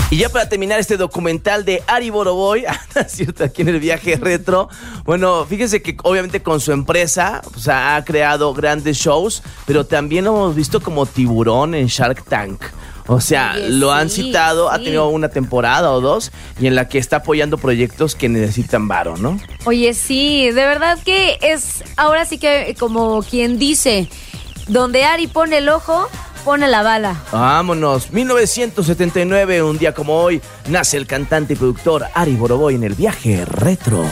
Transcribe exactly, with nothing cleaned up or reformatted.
Y ya para terminar este documental de Ari Boroboy, ¿cierto? Aquí en el viaje retro. Bueno, fíjense que obviamente con su empresa, o sea, ha creado grandes shows, pero también lo hemos visto como tiburón en Shark Tank. O sea, Oye, lo han sí, citado, sí. ha tenido una temporada o dos, y en la que está apoyando proyectos que necesitan varo, ¿no? Oye, sí, de verdad que es, ahora sí que como quien dice, donde Ari pone el ojo, pone la bala. Vámonos. mil novecientos setenta y nueve, un día como hoy, nace el cantante y productor Ari Boroboy en el viaje retro.